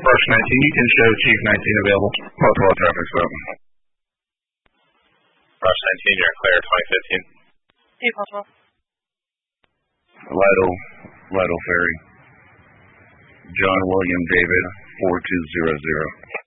Rush 19, you can show Chief 19 available. Multiple traffic stop. Rush 19, you're clear, 2015. Hey, possible. Lido Ferry. John William David, 4200.